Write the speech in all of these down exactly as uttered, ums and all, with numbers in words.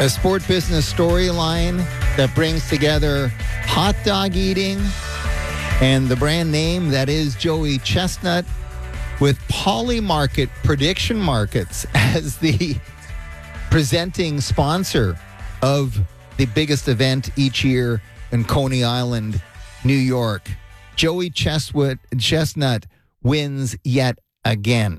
A sport business storyline that brings together hot dog eating and the brand name that is Joey Chestnut with Polymarket Prediction Markets as the presenting sponsor of the biggest event each year in Coney Island, New York. Joey Chestnut, Chestnut wins yet again.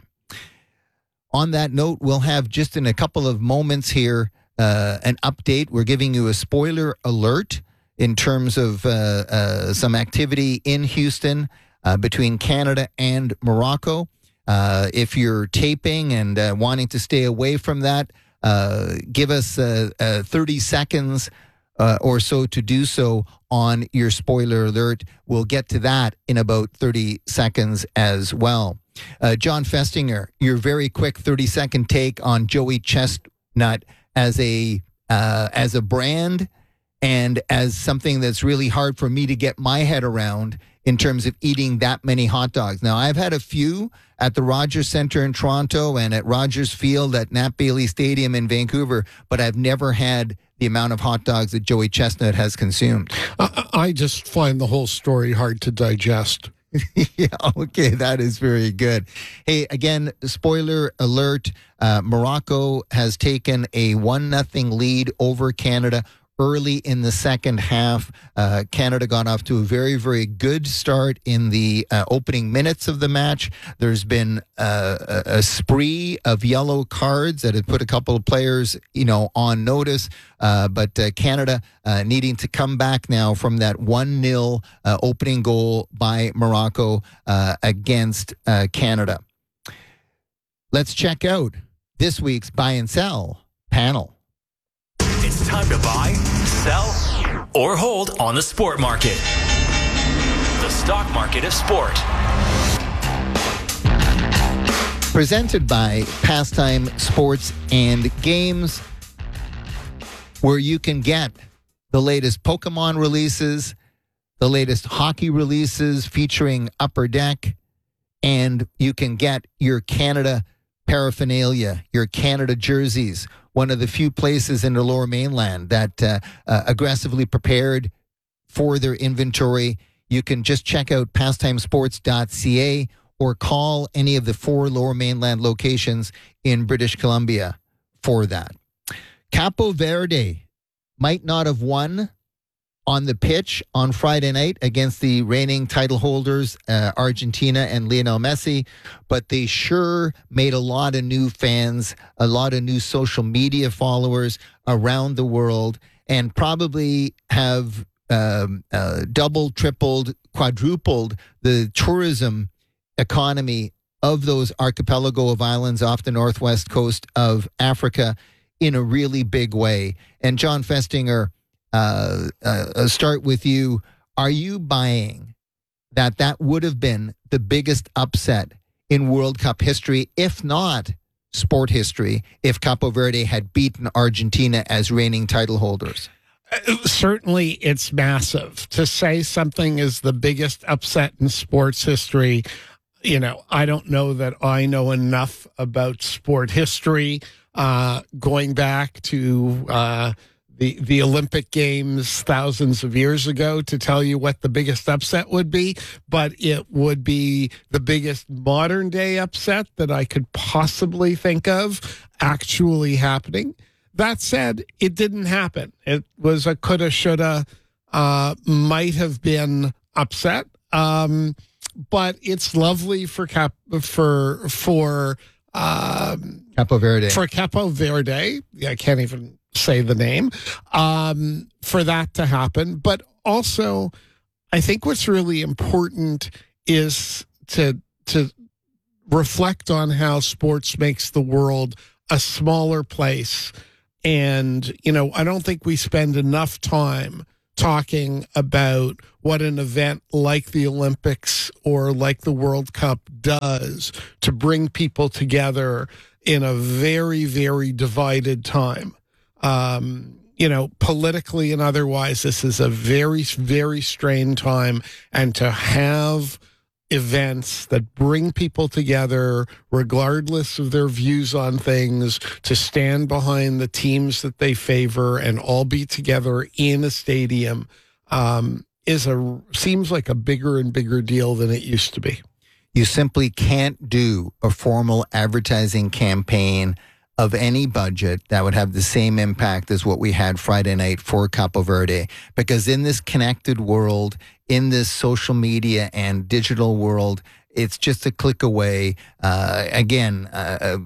On that note, we'll have just in a couple of moments here uh, an update. We're giving you a spoiler alert in terms of uh, uh, some activity in Houston uh, between Canada and Morocco. Uh, if you're taping and uh, wanting to stay away from that, uh, give us uh, uh, thirty seconds uh, or so to do so on your spoiler alert. We'll get to that in about thirty seconds as well. Uh, John Festinger, your very quick thirty-second take on Joey Chestnut as a uh, as a brand and as something that's really hard for me to get my head around in terms of eating that many hot dogs. Now, I've had a few at the Rogers Centre in Toronto and at Rogers Field at Nat Bailey Stadium in Vancouver, but I've never had the amount of hot dogs that Joey Chestnut has consumed. Uh, I just find the whole story hard to digest. Yeah, okay, that is very good. Hey, again, spoiler alert, uh, Morocco has taken a one nothing lead over Canada early in the second half. Uh, Canada got off to a very, very good start in the uh, opening minutes of the match. There's been uh, a, a spree of yellow cards that had put a couple of players, you know, on notice. Uh, but uh, Canada uh, needing to come back now from that one nil uh, opening goal by Morocco uh, against uh, Canada. Let's check out this week's Buy and Sell panel. It's time to buy, sell, or hold on the sport market. The stock market of sport. Presented by Pastime Sports and Games, where you can get the latest Pokemon releases, the latest hockey releases featuring Upper Deck, and you can get your Canada paraphernalia, your Canada jerseys. One of the few places in the Lower Mainland that uh, uh, aggressively prepared for their inventory. You can just check out pastimesports dot c a or call any of the four Lower Mainland locations in British Columbia for that. Capo Verde might not have won on the pitch on Friday night against the reigning title holders, uh, Argentina and Lionel Messi, but they sure made a lot of new fans, a lot of new social media followers around the world, and probably have um, uh, doubled, tripled, quadrupled the tourism economy of those archipelago of islands off the northwest coast of Africa in a really big way. And John Festinger, Uh, uh, I'll start with you. Are you buying that that would have been the biggest upset in World Cup history, if not sport history, if Capo Verde had beaten Argentina as reigning title holders? Uh, certainly, it's massive. To say something is the biggest upset in sports history, you know, I don't know that I know enough about sport history uh, going back to... Uh, The, the Olympic Games thousands of years ago to tell you what the biggest upset would be, but it would be the biggest modern day upset that I could possibly think of actually happening. That said, it didn't happen. It was a coulda, shoulda, uh, might have been upset. Um, but it's lovely for Cap, for, for, um, Capo Verde. For Capo Verde. I can't even say the name, um, for that to happen. But also, I think what's really important is to to reflect on how sports makes the world a smaller place. And, you know, I don't think we spend enough time talking about what an event like the Olympics or like the World Cup does to bring people together in a very, very divided time. Um, you know, politically and otherwise, this is a very, very strained time. And to have events that bring people together, regardless of their views on things, to stand behind the teams that they favor and all be together in a stadium, um, is a seems like a bigger and bigger deal than it used to be. You simply can't do a formal advertising campaign of any budget that would have the same impact as what we had Friday night for Capo Verde. Because in this connected world, in this social media and digital world, it's just a click away. Uh, again, uh,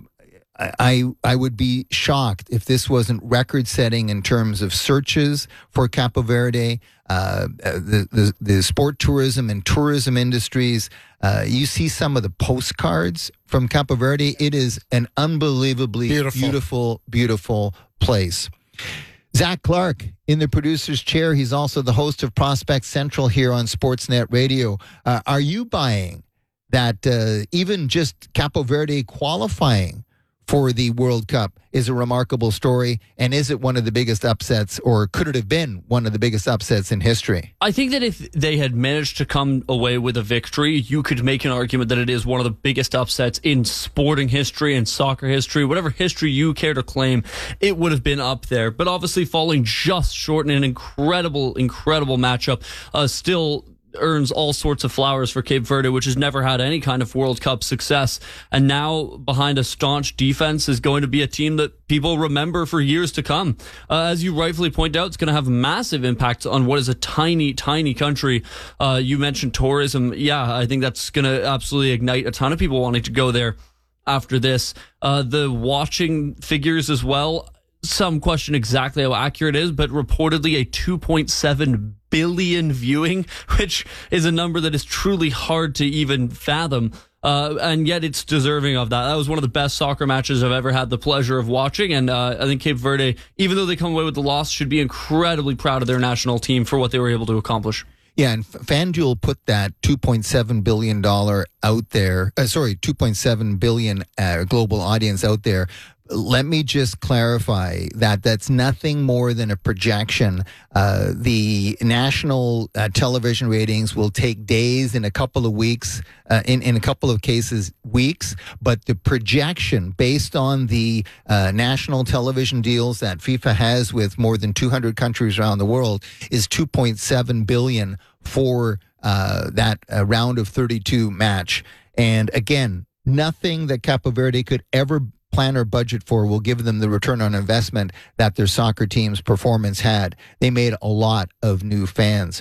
I I would be shocked if this wasn't record-setting in terms of searches for Capo Verde. Uh, the, the the sport tourism and tourism industries. Uh, you see some of the postcards from Capo Verde. It is an unbelievably beautiful, beautiful, beautiful place. Zach Clark in the producer's chair. He's also the host of Prospect Central here on Sportsnet Radio. Uh, are you buying that uh, even just Capo Verde qualifying for the World Cup is a remarkable story? And is it one of the biggest upsets, or could it have been one of the biggest upsets in history? I think that if they had managed to come away with a victory, you could make an argument that it is one of the biggest upsets in sporting history and soccer history. Whatever history you care to claim, it would have been up there. But obviously falling just short in an incredible, incredible matchup, uh, still earns all sorts of flowers for Cape Verde, which has never had any kind of World Cup success. And now, behind a staunch defense, is going to be a team that people remember for years to come. Uh, as you rightfully point out, it's going to have massive impact on what is a tiny, tiny country. Uh, you mentioned tourism. Yeah, I think that's going to absolutely ignite a ton of people wanting to go there after this. Uh, the watching figures as well. Some question exactly how accurate it is, but reportedly a two point seven billion viewing, which is a number that is truly hard to even fathom. Uh, and yet it's deserving of that. That was one of the best soccer matches I've ever had the pleasure of watching. And uh, I think Cape Verde, even though they come away with the loss, should be incredibly proud of their national team for what they were able to accomplish. Yeah, and FanDuel put that two point seven billion dollars out there. Uh, sorry, two point seven billion dollars uh, global audience out there. Let me just clarify that that's nothing more than a projection. Uh, the national uh, television ratings will take days, in a couple of weeks, uh, in, in a couple of cases, weeks. But the projection based on the uh, national television deals that FIFA has with more than two hundred countries around the world is two point seven billion dollars for uh, that uh, round of thirty-two match. And again, nothing that Capo Verde could ever plan or budget for will give them the return on investment that their soccer team's performance had. They made a lot of new fans.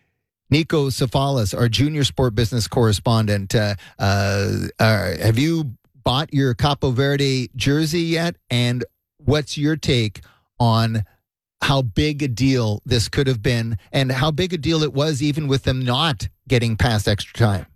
Nico Safalas, our junior sport business correspondent, uh, uh, uh, have you bought your Capo Verde jersey yet? And what's your take on how big a deal this could have been, and how big a deal it was even with them not getting past extra time?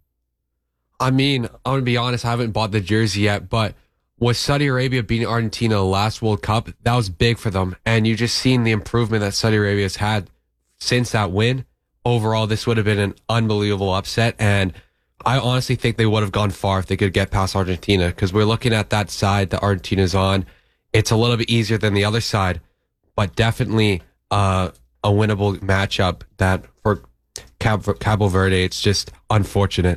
I mean, I'm going to be honest, I haven't bought the jersey yet, but with Saudi Arabia beating Argentina last World Cup, that was big for them. And you just seen the improvement that Saudi Arabia has had since that win. Overall, this would have been an unbelievable upset. And I honestly think they would have gone far if they could get past Argentina, because we're looking at that side that Argentina's on. It's a little bit easier than the other side, but definitely uh, a winnable matchup that for Cabo Verde, it's just unfortunate.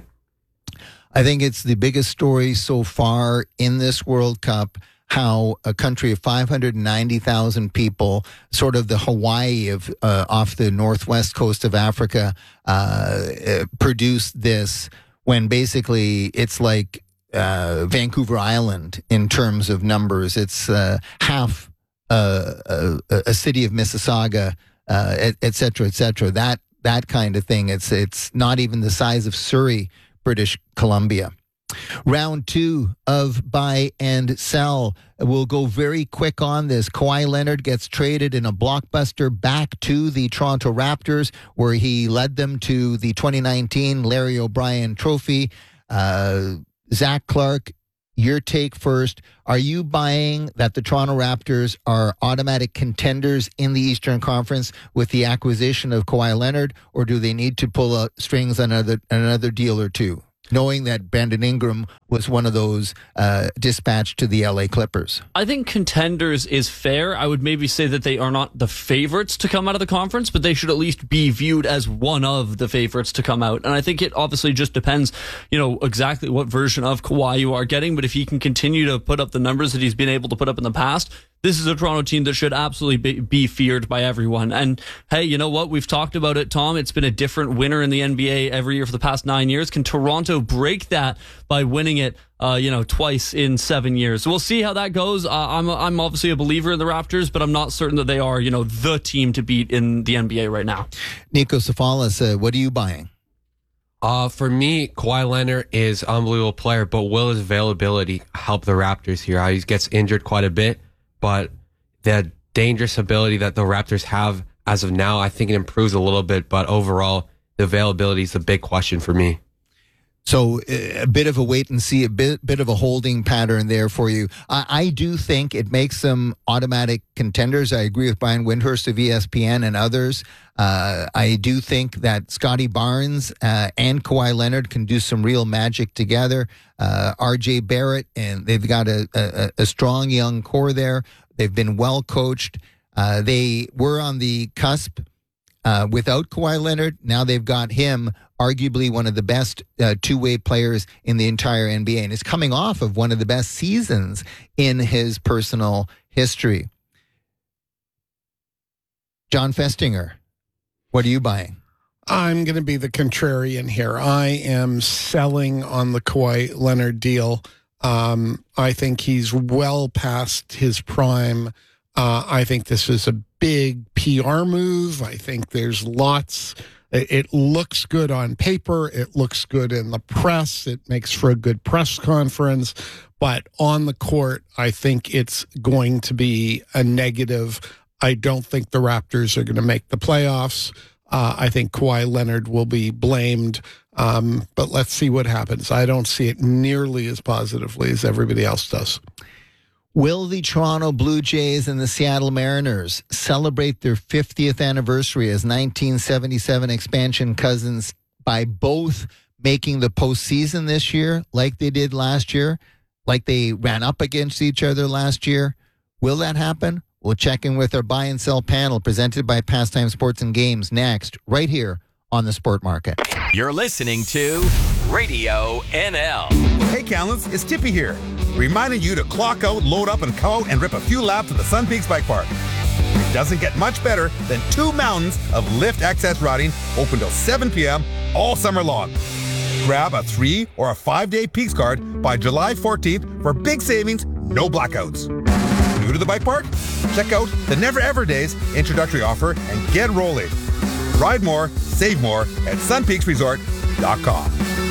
I think it's the biggest story so far in this World Cup, how a country of five hundred ninety thousand people, sort of the Hawaii of uh, off the northwest coast of Africa, uh, produced this, when basically it's like uh, Vancouver Island in terms of numbers. It's uh, half uh, a, a city of Mississauga, uh, et, et cetera, et cetera. That, that kind of thing. It's, it's not even the size of Surrey, British Columbia. Round two of buy and sell. We'll go very quick on this. Kawhi Leonard gets traded in a blockbuster back to the Toronto Raptors, where he led them to the twenty nineteen Larry O'Brien Trophy. Uh, Zach Clark, your take first. Are you buying that the Toronto Raptors are automatic contenders in the Eastern Conference with the acquisition of Kawhi Leonard, or do they need to pull out strings on another, another deal or two? knowing that Brandon Ingram was one of those uh, dispatched to the L A Clippers? I think contenders is fair. I would maybe say that they are not the favorites to come out of the conference, but they should at least be viewed as one of the favorites to come out. And I think it obviously just depends, you know, exactly what version of Kawhi you are getting. But if he can continue to put up the numbers that he's been able to put up in the past, this is a Toronto team that should absolutely be, be feared by everyone. And hey, you know what? We've talked about it, Tom. It's been a different winner in the N B A every year for the past nine years. Can Toronto break that by winning it, uh, you know, twice in seven years? So we'll see how that goes. Uh, I'm I'm obviously a believer in the Raptors, but I'm not certain that they are, you know, the team to beat in the N B A right now. Nico Safalas, uh, what are you buying? Uh, for me, Kawhi Leonard is an unbelievable player, but will his availability help the Raptors here? He gets injured quite a bit, but the dangerous ability that the Raptors have as of now, I think it improves a little bit, but overall, the availability is the big question for me. So a bit of a wait and see, a bit bit of a holding pattern there for you. I, I do think it makes them automatic contenders. I agree with Brian Windhorst of E S P N and others. Uh, I do think that Scotty Barnes uh, and Kawhi Leonard can do some real magic together. Uh, R J Barrett, and they've got a, a, a strong young core there. They've been well coached. Uh, they were on the cusp uh, without Kawhi Leonard. Now they've got him, arguably one of the best uh, two-way players in the entire N B A, and is coming off of one of the best seasons in his personal history. John Festinger, what are you buying? I'm going to be the contrarian here. I am selling on the Kawhi Leonard deal. Um, I think he's well past his prime. Uh, I think this is a big P R move. I think there's lots. It looks good on paper. It looks good in the press. It makes for a good press conference. But on the court, I think it's going to be a negative. I don't think the Raptors are going to make the playoffs. Uh, I think Kawhi Leonard will be blamed. Um, but let's see what happens. I don't see it nearly as positively as everybody else does. Will the Toronto Blue Jays and the Seattle Mariners celebrate their fiftieth anniversary as nineteen seventy-seven expansion cousins by both making the postseason this year like they did last year, like they ran up against each other last year? Will that happen? We'll check in with our buy and sell panel presented by Pastime Sports and Games next, right here on the Sport Market. You're listening to Radio N L. Hey, Callens, it's Tippy here, reminding you to clock out, load up, and go out and rip a few laps at the Sun Peaks Bike Park. It doesn't get much better than two mountains of lift access riding open till seven p.m. all summer long. Grab a three or a five-day Peaks card by July fourteenth for big savings, no blackouts. New to the bike park? Check out the Never Ever Days introductory offer and get rolling. Ride more, save more at sun peaks resort dot com.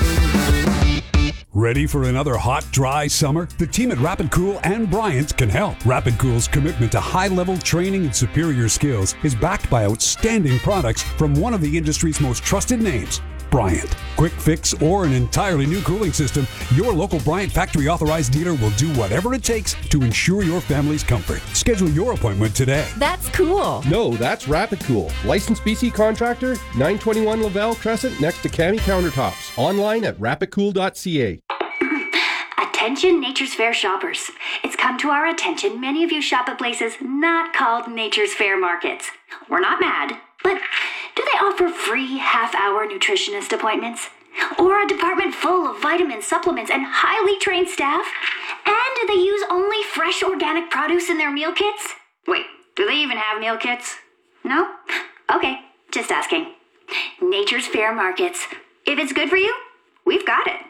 Ready for another hot, dry summer? The team at Rapid Cool and Bryant can help. Rapid Cool's commitment to high-level training and superior skills is backed by outstanding products from one of the industry's most trusted names, Bryant. Quick fix or an entirely new cooling system, your local Bryant factory authorized dealer will do whatever it takes to ensure your family's comfort. Schedule your appointment today. That's cool. No, that's Rapid Cool. Licensed B C contractor, nine twenty-one Lavelle Crescent next to Cami Countertops. Online at rapid cool dot c a. Attention Nature's Fair shoppers. It's come to our attention many of you shop at places not called Nature's Fair markets. We're not mad, but do they offer free half-hour nutritionist appointments? Or a department full of vitamin supplements and highly trained staff? And do they use only fresh organic produce in their meal kits? Wait, do they even have meal kits? No? Okay, just asking. Nature's Fair Markets. If it's good for you, we've got it.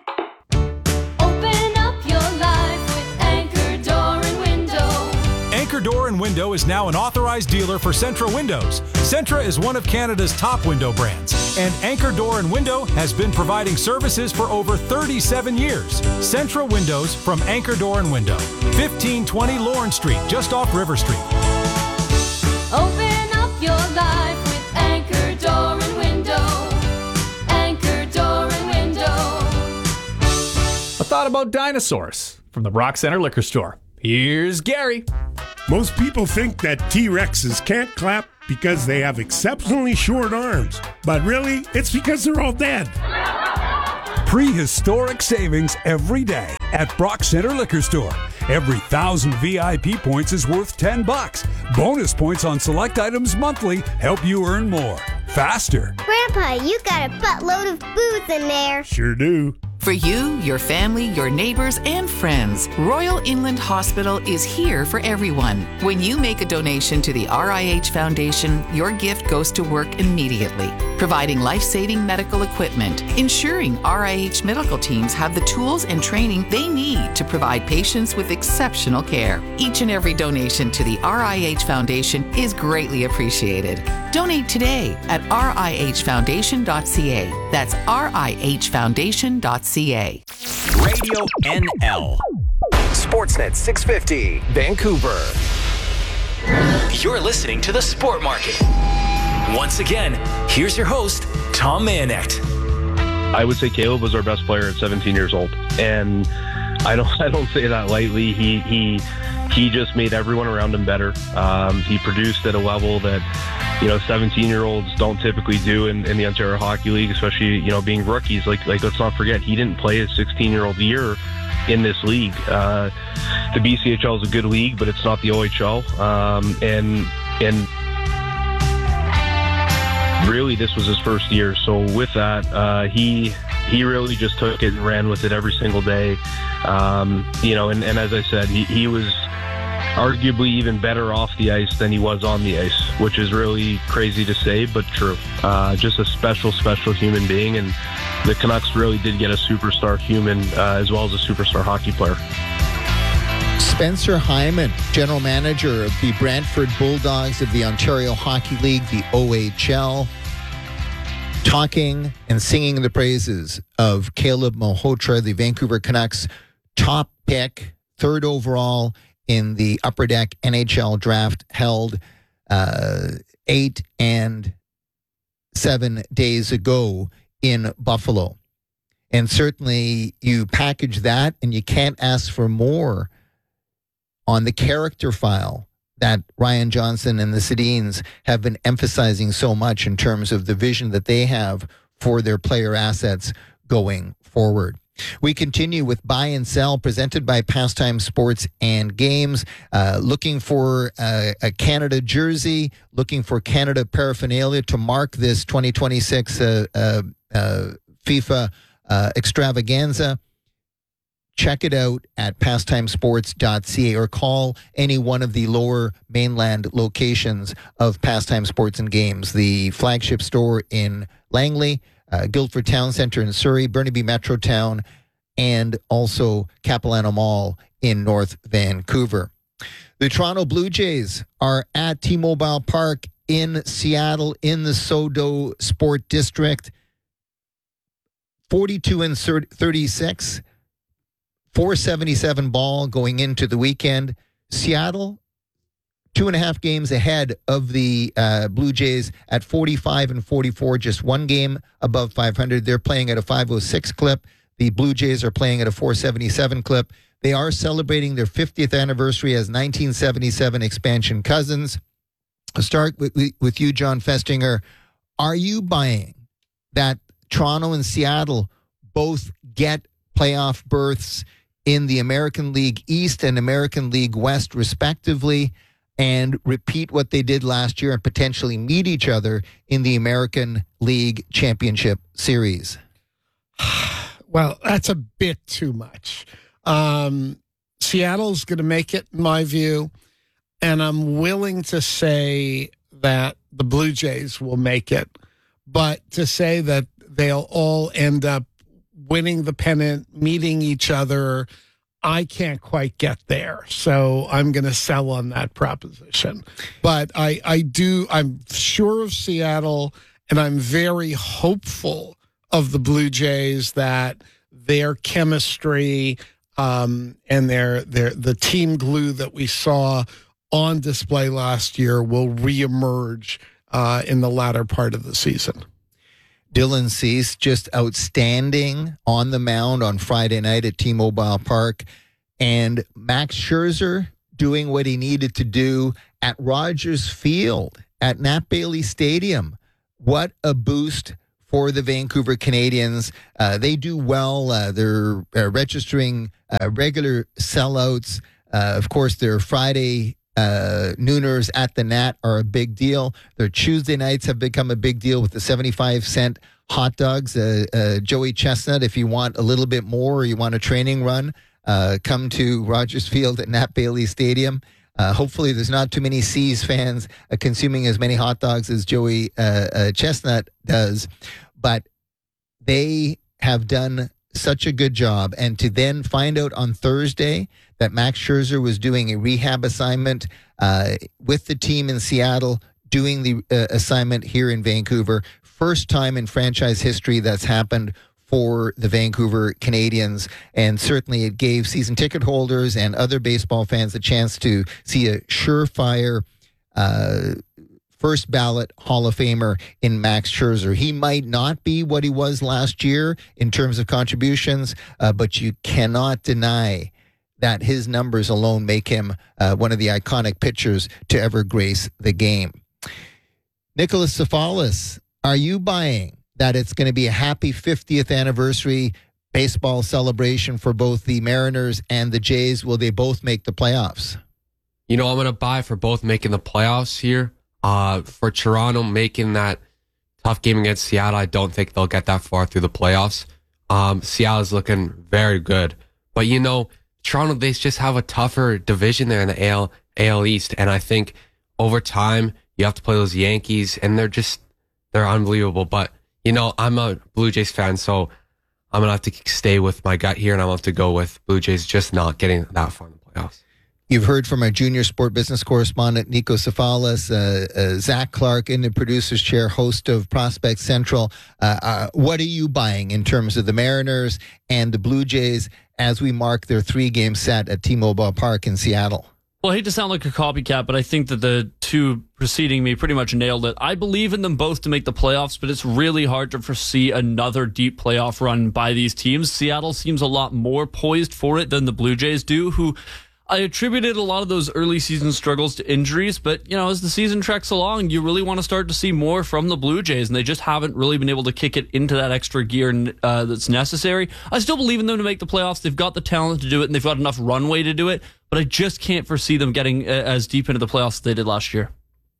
Anchor Door and Window is now an authorized dealer for Centra Windows. Centra is one of Canada's top window brands, and Anchor Door and Window has been providing services for over thirty-seven years. Centra Windows from Anchor Door and Window, fifteen twenty Lawrence Street, just off River Street. Open up your life with Anchor Door and Window. Anchor Door and Window. A thought about dinosaurs from the Brock Center Liquor Store. Here's Gary. Most people think that T-Rexes can't clap because they have exceptionally short arms. But really, it's because they're all dead. Prehistoric savings every day at Brock Center Liquor Store. Every thousand V I P points is worth ten bucks. Bonus points on select items monthly help you earn more, faster. Grandpa, you got a buttload of booze in there. Sure do. For you, your family, your neighbors, and friends, Royal Inland Hospital is here for everyone. When you make a donation to the R I H Foundation, your gift goes to work immediately, providing life-saving medical equipment, ensuring R I H medical teams have the tools and training they need to provide patients with exceptional care. Each and every donation to the R I H Foundation is greatly appreciated. Donate today at r i h foundation dot c a. That's r i h foundation dot c a. Radio N L. Sportsnet six fifty, Vancouver. You're listening to the Sport Market. Once again, here's your host, Tom Mayanet. I would say Caleb was our best player at seventeen years old, and I don't I don't say that lightly. He he he just made everyone around him better. Um, he produced at a level that, you know, seventeen-year-olds don't typically do in, in the Ontario Hockey League, especially, you know, being rookies. Like, like let's not forget, he didn't play his sixteen-year-old year in this league. Uh, the B C H L is a good league, but it's not the O H L. Um, and and really, this was his first year. So with that, uh, he he really just took it and ran with it every single day. Um, you know, and, and as I said, he, he was arguably even better off the ice than he was on the ice, which is really crazy to say, but true. Uh, just a special, special human being, and the Canucks really did get a superstar human uh, as well as a superstar hockey player. Spencer Hyman, general manager of the Brantford Bulldogs of the Ontario Hockey League, the O H L, talking and singing the praises of Caleb Malhotra, the Vancouver Canucks top pick, third overall in the Upper Deck N H L draft held uh, eight and seven days ago in Buffalo. And certainly you package that and you can't ask for more on the character file that Ryan Johnson and the Sedins have been emphasizing so much in terms of the vision that they have for their player assets going forward. We continue with Buy and Sell, presented by Pastime Sports and Games. Uh, looking for uh, a Canada jersey, looking for Canada paraphernalia to mark this twenty twenty-six uh, uh, uh, FIFA uh, extravaganza. Check it out at pastime sports dot c a or call any one of the lower mainland locations of Pastime Sports and Games. The flagship store in Langley, uh, Guildford Town Centre in Surrey, Burnaby Metrotown, and also Capilano Mall in North Vancouver. The Toronto Blue Jays are at T-Mobile Park in Seattle in the SoDo Sport District. forty-two and thirty-six. four seventy-seven ball going into the weekend. Seattle, two and a half games ahead of the uh, Blue Jays at forty-five and forty-four, just one game above five hundred. They're playing at a five oh six clip. The Blue Jays are playing at a four seventy-seven clip. They are celebrating their fiftieth anniversary as nineteen seventy-seven expansion cousins. I'll start with, with you, John Festinger. Are you buying that Toronto and Seattle both get playoff berths in the American League East and American League West, respectively, and repeat what they did last year and potentially meet each other in the American League Championship Series? Well, that's a bit too much. Um, Seattle's going to make it, in my view, and I'm willing to say that the Blue Jays will make it, but to say that they'll all end up winning the pennant, meeting each other, I can't quite get there. So I'm going to sell on that proposition. But I, I do, I'm sure of Seattle, and I'm very hopeful of the Blue Jays that their chemistry um, and their their the team glue that we saw on display last year will reemerge uh, in the latter part of the season. Dylan Cease, just outstanding on the mound on Friday night at T-Mobile Park. And Max Scherzer doing what he needed to do at Rogers Field, at Nat Bailey Stadium. What a boost for the Vancouver Canadians. Uh, they do well. Uh, they're uh, registering uh, regular sellouts. Uh, of course, their Friday uh, nooners at the Nat are a big deal. Their Tuesday nights have become a big deal with the seventy-five cent hot dogs. Uh, uh, Joey Chestnut, if you want a little bit more or you want a training run, uh, come to Rogers Field at Nat Bailey Stadium. Uh, hopefully there's not too many Seas fans uh, consuming as many hot dogs as Joey uh, uh, Chestnut does. But they have done such a good job. And to then find out on Thursday that Max Scherzer was doing a rehab assignment uh, with the team in Seattle, doing the uh, assignment here in Vancouver. First time in franchise history that's happened for the Vancouver Canadians. And certainly it gave season ticket holders and other baseball fans a chance to see a surefire uh, first ballot Hall of Famer in Max Scherzer. He might not be what he was last year in terms of contributions, uh, but you cannot deny that his numbers alone make him uh, one of the iconic pitchers to ever grace the game. Nicholas Cefalis, are you buying that it's going to be a happy fiftieth anniversary baseball celebration for both the Mariners and the Jays? Will they both make the playoffs? You know, I'm going to buy for both making the playoffs here. Uh, for Toronto making that tough game against Seattle, I don't think they'll get that far through the playoffs. Um, Seattle's looking very good. But, you know, Toronto, they just have a tougher division there in the A L, A L East. And I think over time, you have to play those Yankees, and they're just, they're unbelievable. But, you know, I'm a Blue Jays fan, so I'm going to have to stay with my gut here, and I'm going to have to go with Blue Jays just not getting that far in the playoffs. You've heard from our junior sport business correspondent, Nico Cefalis, uh, uh, Zach Clark in the producer's chair, host of Prospect Central. Uh, uh, what are you buying in terms of the Mariners and the Blue Jays as we mark their three-game set at T-Mobile Park in Seattle? Well, I hate to sound like a copycat, but I think that the two preceding me pretty much nailed it. I believe in them both to make the playoffs, but it's really hard to foresee another deep playoff run by these teams. Seattle seems a lot more poised for it than the Blue Jays do, who I attributed a lot of those early season struggles to injuries, but, you know, as the season treks along, you really want to start to see more from the Blue Jays, and they just haven't really been able to kick it into that extra gear uh, that's necessary. I still believe in them to make the playoffs. They've got the talent to do it, and they've got enough runway to do it, but I just can't foresee them getting uh, as deep into the playoffs as they did last year.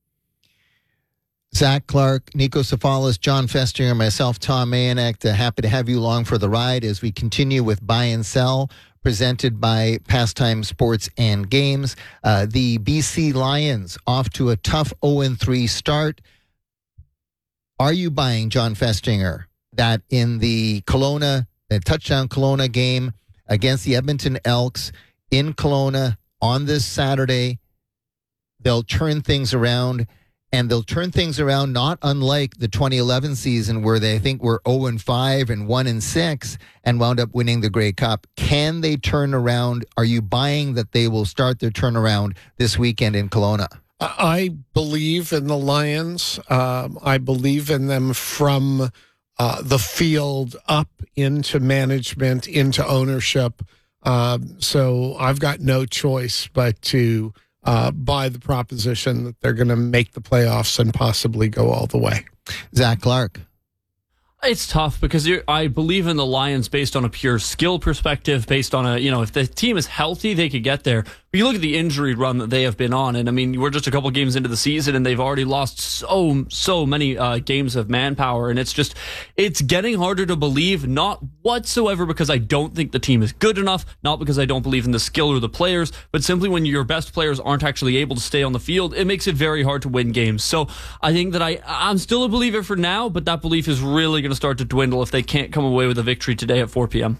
Zach Clark, Nico Cefalis, John Festinger, myself, Tom Mayonek, uh, happy to have you along for the ride as we continue with Buy and Sell, presented by Pastime Sports and Games. Uh, the B C Lions off to a tough oh and three start. Are you buying, John Festinger, that in the Kelowna, the touchdown Kelowna game against the Edmonton Elks in Kelowna on this Saturday, they'll turn things around? And they'll turn things around not unlike the twenty eleven season where they I think were oh and five and one and six and wound up winning the Grey Cup. Can they turn around? Are you buying that they will start their turnaround this weekend in Kelowna? I believe in the Lions. Um, I believe in them from uh, the field up into management, into ownership. Um, so I've got no choice but to Uh, by the proposition that they're going to make the playoffs and possibly go all the way. Zach Clark. It's tough because you're, I believe in the Lions based on a pure skill perspective, based on a, you know, if the team is healthy, they could get there. But you look at the injury run that they have been on, and I mean, we're just a couple games into the season, and they've already lost so, so many uh, games of manpower, and it's just, it's getting harder to believe, not whatsoever because I don't think the team is good enough, not because I don't believe in the skill or the players, but simply when your best players aren't actually able to stay on the field, it makes it very hard to win games. So I think that I, I'm still a believer for now, but that belief is really going to start to dwindle if they can't come away with a victory today at four p.m.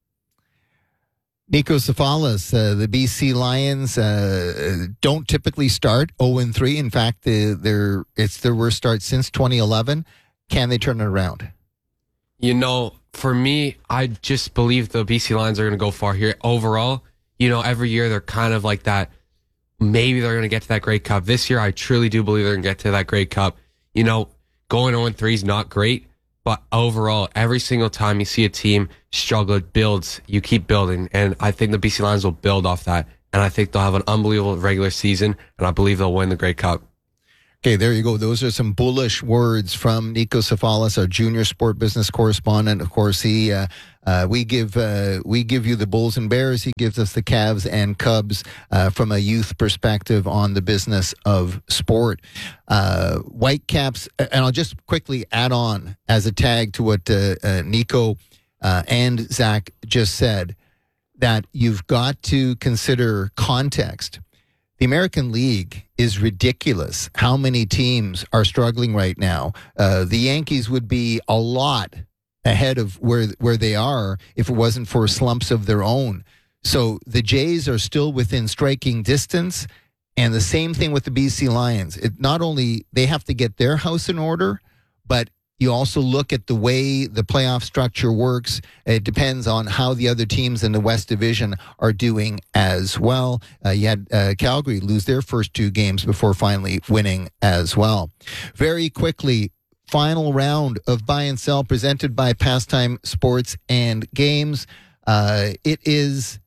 Nico Cefalis, uh, the B C Lions uh, don't typically start oh and three. In fact, the, they're, it's their worst start since twenty eleven. Can they turn it around? You know, for me, I just believe the B C Lions are going to go far here. Overall, you know, every year they're kind of like that. Maybe they're going to get to that Grey Cup. This year, I truly do believe they're going to get to that Grey Cup. You know, going oh and three is not great. But overall, every single time you see a team struggle, it builds. You keep building. And I think the B C Lions will build off that. And I think they'll have an unbelievable regular season. And I believe they'll win the Grey Cup. Okay, there you go. Those are some bullish words from Nico Safalas, our junior sport business correspondent. Of course, he uh, uh, we give uh, we give you the Bulls and Bears. He gives us the Cavs and Cubs uh, from a youth perspective on the business of sport. Uh, Whitecaps, and I'll just quickly add on as a tag to what uh, uh, Nico uh, and Zach just said, that you've got to consider context. The American League is ridiculous. How many teams are struggling right now? Uh, the Yankees would be a lot ahead of where where they are if it wasn't for slumps of their own. So the Jays are still within striking distance, and the same thing with the B C Lions. It not only they have to get their house in order, but you also look at the way the playoff structure works. It depends on how the other teams in the West Division are doing as well. Uh, you had uh, Calgary lose their first two games before finally winning as well. Very quickly, final round of buy and sell presented by Pastime Sports and Games. Uh, it is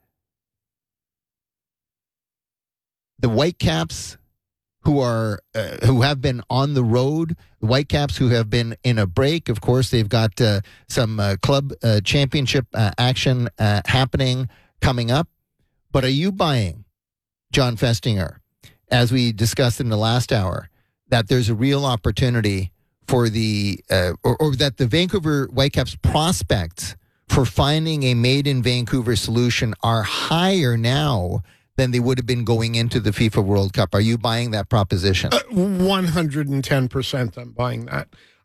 the Whitecaps who are uh, who have been on the road, the Whitecaps who have been in a break. Of course, they've got uh, some uh, club uh, championship uh, action uh, happening coming up. But are you buying, John Festinger, as we discussed in the last hour, that there's a real opportunity for the uh, or, or that the Vancouver Whitecaps prospects for finding a made in Vancouver solution are higher now than they would have been going into the FIFA World Cup? Are you buying that proposition? Uh, one hundred ten percent I'm buying that.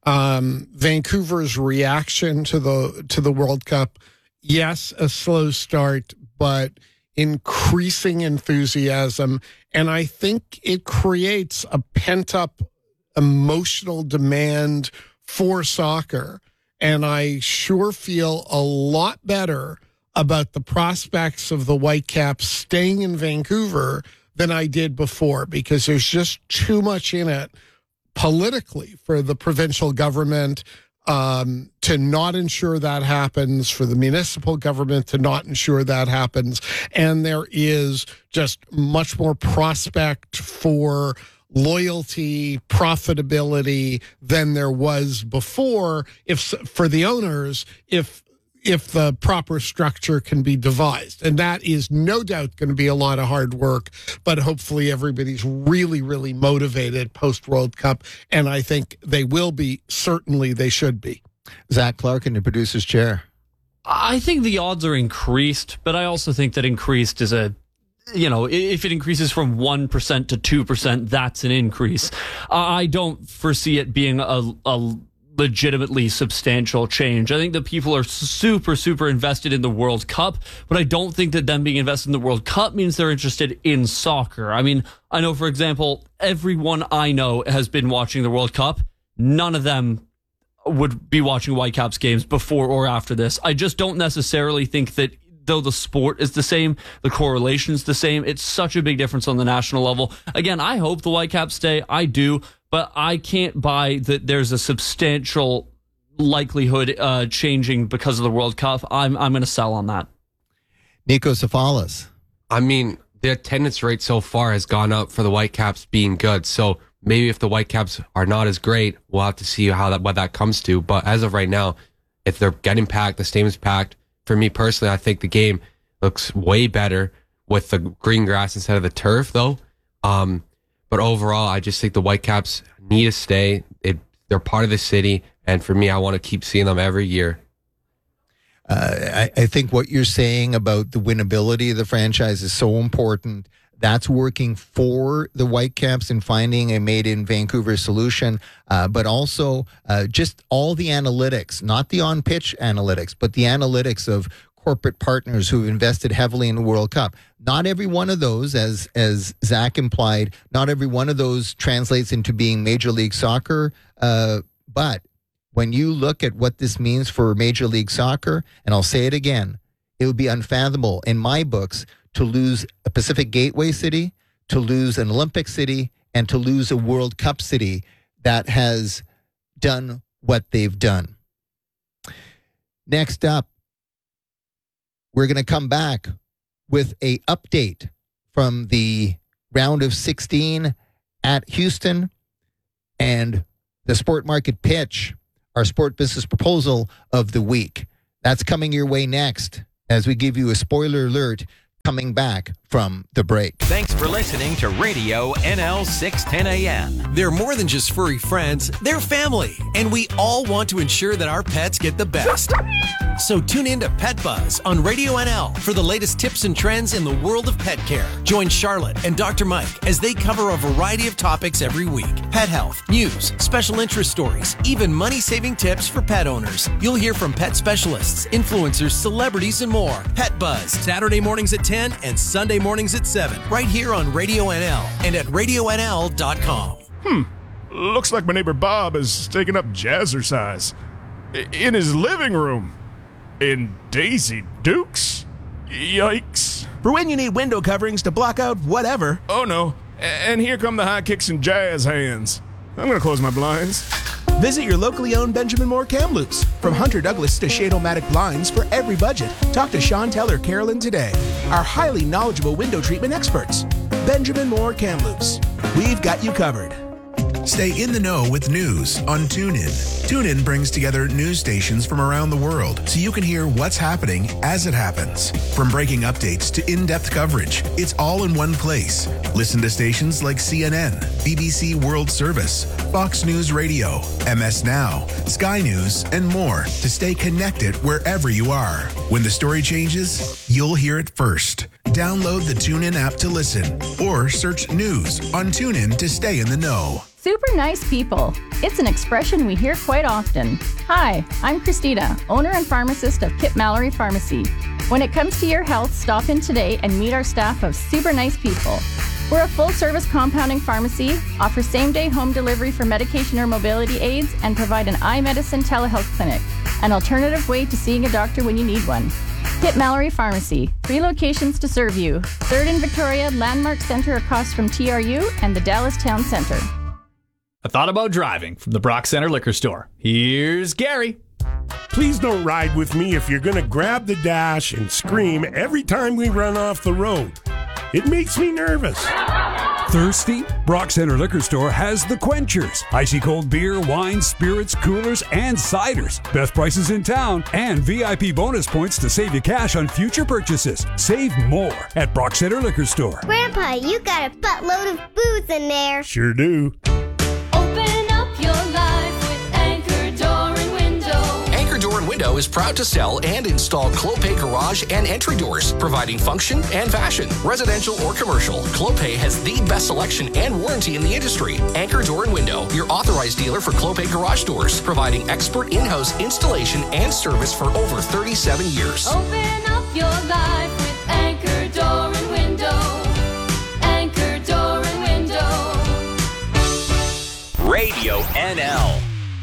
Um, Vancouver's reaction to the to the World Cup, yes, a slow start, but increasing enthusiasm. And I think it creates a pent-up emotional demand for soccer. And I sure feel a lot better about the prospects of the Whitecaps staying in Vancouver than I did before, because there's just too much in it politically for the provincial government um, to not ensure that happens, for the municipal government to not ensure that happens. And there is just much more prospect for loyalty, profitability than there was before if for the owners, if if the proper structure can be devised. And that is no doubt going to be a lot of hard work, but hopefully everybody's really, really motivated post-World Cup, and I think they will be. Certainly they should be. Zach Clark in the producer's chair. I think the odds are increased, but I also think that increased is a, you know, if it increases from one percent to two percent, that's an increase. I don't foresee it being a, a legitimately substantial change. I think that people are super, super invested in the World Cup, but I don't think that them being invested in the World Cup means they're interested in soccer. I mean, I know, for example, everyone I know has been watching the World Cup. None of them would be watching Whitecaps games before or after this. I just don't necessarily think that, though the sport is the same, the correlation's the same. It's such a big difference on the national level. Again, I hope the Whitecaps stay. I do. But I can't buy that there's a substantial likelihood uh, changing because of the World Cup. I'm I'm going to sell on that. Nico Safalas. I mean, the attendance rate so far has gone up for the Whitecaps being good. So maybe if the Whitecaps are not as great, we'll have to see how that what that comes to. But as of right now, if they're getting packed, the stadium's packed. For me personally, I think the game looks way better with the green grass instead of the turf, though. Um, But overall, I just think the Whitecaps need to stay. It, they're part of the city, and for me, I want to keep seeing them every year. Uh, I, I think what you're saying about the winnability of the franchise is so important. That's working for the Whitecaps in finding a made-in-Vancouver solution, uh, but also uh, just all the analytics, not the on-pitch analytics, but the analytics of corporate partners who've invested heavily in the World Cup. Not every one of those, as as Zach implied, not every one of those translates into being Major League Soccer. Uh, but when you look at what this means for Major League Soccer, and I'll say it again, it would be unfathomable in my books to lose a Pacific Gateway city, to lose an Olympic city, and to lose a World Cup city that has done what they've done. Next up, we're going to come back with a update from the round of sixteen at Houston. and the Sport Market Pitch, our sport business proposal of the week. That's coming your way next as we give you a spoiler alert coming back from the break. Thanks for listening to Radio N L six ten A M. They're more than just furry friends, they're family, and we all want to ensure that our pets get the best. So tune in to Pet Buzz on Radio N L for the latest tips and trends in the world of pet care. Join Charlotte and Doctor Mike as they cover a variety of topics every week. Pet health, news, special interest stories, even money-saving tips for pet owners. You'll hear from pet specialists, influencers, celebrities, and more. Pet Buzz, Saturday mornings at ten and Sunday mornings at seven, right here on Radio N L and at radio n l dot com. Hmm. Looks like my neighbor Bob is taking up jazzercise in his living room. In Daisy Dukes? Yikes. For when you need window coverings to block out whatever. Oh no. And here come the high kicks and jazz hands. I'm gonna close my blinds. Visit your locally owned Benjamin Moore Kamloops. From Hunter Douglas to Shade-O-Matic blinds for every budget. Talk to Chantel or Carolyn today. Our highly knowledgeable window treatment experts. Benjamin Moore Kamloops. We've got you covered. Stay in the know with news on TuneIn. TuneIn brings together news stations from around the world so you can hear what's happening as it happens. From breaking updates to in-depth coverage, it's all in one place. Listen to stations like C N N, B B C World Service, Fox News Radio, M S Now, Sky News, and more to stay connected wherever you are. When the story changes, you'll hear it first. Download the TuneIn app to listen or search news on TuneIn to stay in the know. Super nice people. It's an expression we hear quite often. Hi, I'm Christina, owner and pharmacist of Kip Mallory Pharmacy. When it comes to your health, stop in today and meet our staff of super nice people. We're a full-service compounding pharmacy, offer same-day home delivery for medication or mobility aids, and provide an eye medicine telehealth clinic, an alternative way to seeing a doctor when you need one. Kip Mallory Pharmacy, three locations to serve you. Third in Victoria, Landmark Center across from T R U, and the Dallas Town Center. I thought about driving from the Brock Center Liquor Store. Here's Gary. Please don't ride with me if you're going to grab the dash and scream every time we run off the road. It makes me nervous. Thirsty? Brock Center Liquor Store has the Quenchers. Icy cold beer, wine, spirits, coolers, and ciders. Best prices in town and V I P bonus points to save you cash on future purchases. Save more at Brock Center Liquor Store. Grandpa, you got a buttload of booze in there. Sure do. Open up your life with Anchor Door and Window. Anchor Door and Window is proud to sell and install Clopay garage and entry doors, providing function and fashion, residential or commercial. Clopay has the best selection and warranty in the industry. Anchor Door and Window, your authorized dealer for Clopay garage doors, providing expert in-house installation and service for over thirty-seven years. Open up your life with Anchor Door and Window. Anchor Door and Window. Radio N L.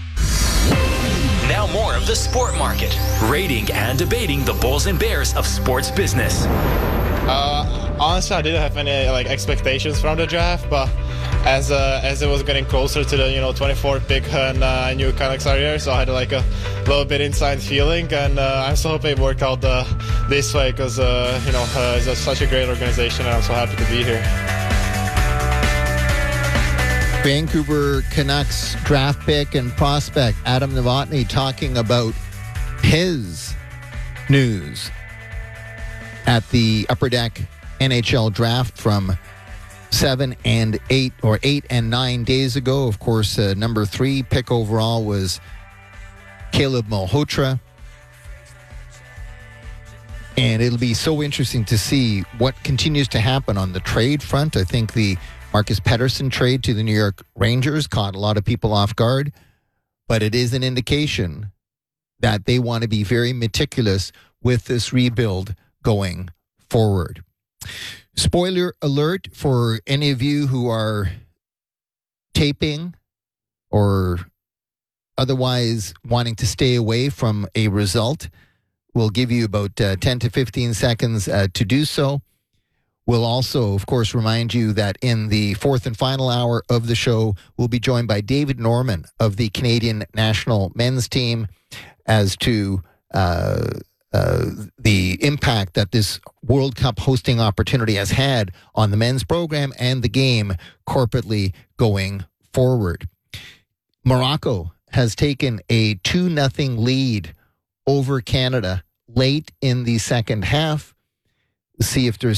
Now more of the Sport Market, rating and debating the Bulls and Bears of sports business. Uh, honestly, I didn't have any like expectations from the draft, but as uh, as it was getting closer to the you know twenty-fourth pick, and uh, I knew Kyle Xavier, so I had like a little bit inside feeling, and uh, I'm so happy it worked out uh, this way because uh, you know uh, it's a, such a great organization, and I'm so happy to be here. Vancouver Canucks draft pick and prospect Adam Novotny talking about his news at the Upper Deck N H L draft from seven and eight or eight and nine days ago. Of course, uh, number three pick overall was Caleb Malhotra. And it'll be so interesting to see what continues to happen on the trade front. I think the Marcus Pettersson trade to the New York Rangers caught a lot of people off guard, but it is an indication that they want to be very meticulous with this rebuild going forward. Spoiler alert for any of you who are taping or otherwise wanting to stay away from a result. We'll give you about uh, ten to fifteen seconds uh, to do so. We'll also, of course, remind you that in the fourth and final hour of the show, we'll be joined by David Norman of the Canadian national men's team as to uh, uh, the impact that this World Cup hosting opportunity has had on the men's program and the game corporately going forward. Morocco has taken a two nothing lead over Canada late in the second half. See if there's